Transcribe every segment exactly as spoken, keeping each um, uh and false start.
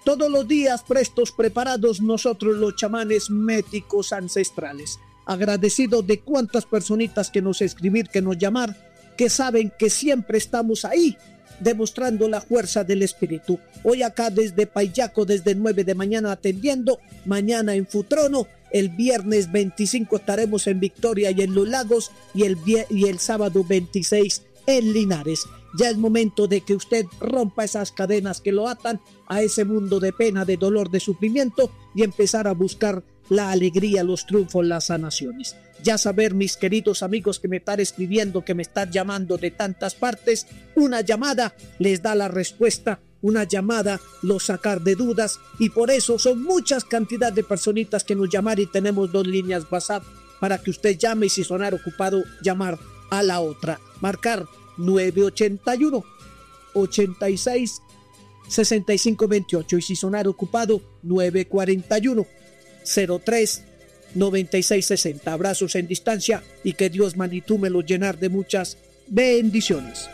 Todos los días prestos, preparados nosotros los chamanes médicos ancestrales. Agradecidos de cuántas personitas que nos escribir, que nos llamar, que saben que siempre estamos ahí, demostrando la fuerza del espíritu. Hoy acá desde Payaco, desde nueve de mañana atendiendo, mañana en Futrono, el viernes veinticinco estaremos en Victoria y en Los Lagos, y el, y el sábado veintiséis en Linares. Ya es momento de que usted rompa esas cadenas que lo atan a ese mundo de pena, de dolor, de sufrimiento, y empezar a buscar la alegría, los triunfos, las sanaciones. Ya saber, mis queridos amigos que me están escribiendo, que me están llamando de tantas partes, una llamada les da la respuesta, una llamada los sacar de dudas, y por eso son muchas cantidad de personitas que nos llaman, y tenemos dos líneas WhatsApp para que usted llame, y si sonar ocupado, llamar a la otra. Marcar nueve ochenta y uno, ochenta y seis, sesenta y cinco veintiocho, y si sonar ocupado, nueve cuarenta y uno, cero tres, noventa y seis sesenta. Abrazos en distancia, y que Dios magnitud me los llenar de muchas bendiciones.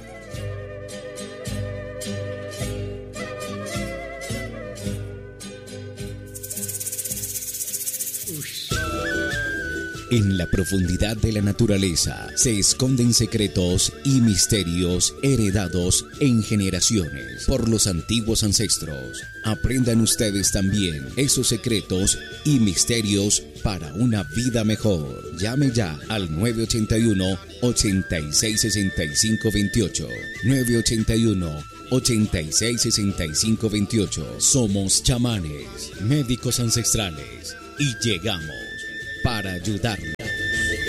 En la profundidad de la naturaleza se esconden secretos y misterios heredados en generaciones por los antiguos ancestros. Aprendan ustedes también esos secretos y misterios para una vida mejor. Llame ya al nueve ochenta y uno, ochenta y seis, sesenta y cinco veintiocho. nueve ochenta y uno, ochenta y seis, sesenta y cinco veintiocho. Somos chamanes, médicos ancestrales, y llegamos para ayudarlo.